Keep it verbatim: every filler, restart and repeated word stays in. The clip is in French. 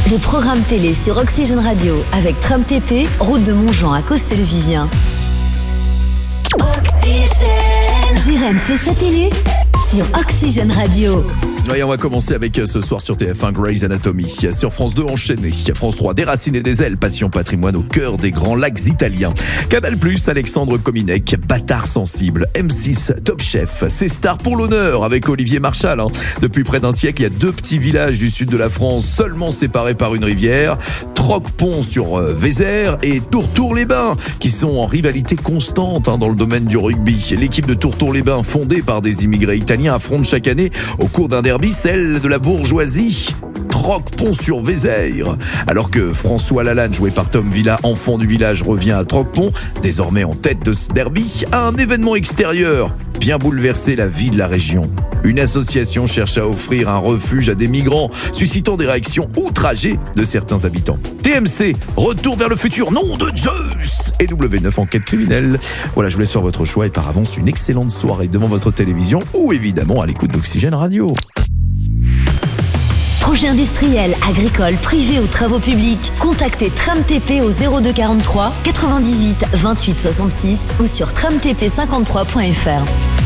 Le programme télé sur Oxygène Radio avec Tram T P, route de Montjean à Cossé-le-Vivien. Oxygène. Jérém fait sa télé sur Oxygène Radio. Et on va commencer avec ce soir sur T F un Grey's Anatomy, sur France deux Enchaîné, France trois Des racines et des ailes, Passion patrimoine au cœur des grands lacs italiens, Canal plus, Alexandre Kominek, Bâtard sensible, M six Top Chef, c'est Stars pour l'honneur avec Olivier Marchal. Hein. Depuis près d'un siècle, il y a deux petits villages du sud de la France seulement séparés par une rivière, Troc-Pont sur euh, Vézère et Tourtour-les-Bains, qui sont en rivalité constante hein, dans le domaine du rugby. L'équipe de Tourtour-les-Bains, fondée par des immigrés italiens, affronte chaque année au cours d'un derby celle de la bourgeoisie. Troc-Pont sur Vézère. Alors que François Lalanne, joué par Tom Villa, enfant du village, revient à Troc-Pont, désormais en tête de ce derby, un événement extérieur vient bouleverser la vie de la région. Une association cherche à offrir un refuge à des migrants, suscitant des réactions outragées de certains habitants. T M C, Retour vers le futur, nom de Zeus, et W neuf, enquête criminelle. Voilà, je vous laisse faire votre choix et par avance une excellente soirée devant votre télévision ou évidemment à l'écoute d'Oxygène Radio. Projet industriel, agricole, privé ou travaux publics, contactez Tram T P au zéro deux quarante-trois quatre-vingt-dix-huit vingt-huit soixante-six ou sur tram t p cinquante-trois point f r.